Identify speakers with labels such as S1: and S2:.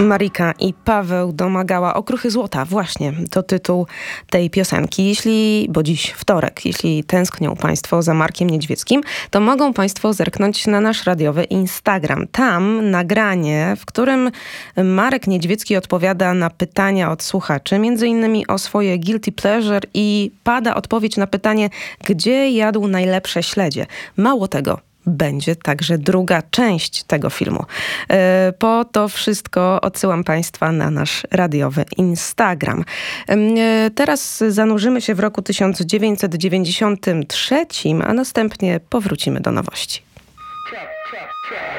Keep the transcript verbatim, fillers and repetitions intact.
S1: Marika i Paweł Domagała. Okruchy złota, właśnie to tytuł tej piosenki. Jeśli, bo dziś wtorek, jeśli tęsknią Państwo za Markiem Niedźwieckim, to mogą Państwo zerknąć na nasz radiowy Instagram. Tam nagranie, w którym Marek Niedźwiecki odpowiada na pytania od słuchaczy, między innymi o swoje guilty pleasure, i pada odpowiedź na pytanie, gdzie jadł najlepsze śledzie. Mało tego, będzie także druga część tego filmu. Po to wszystko odsyłam Państwa na nasz radiowy Instagram. Teraz zanurzymy się w roku tysiąc dziewięćset dziewięćdziesiątym trzecim, a następnie powrócimy do nowości.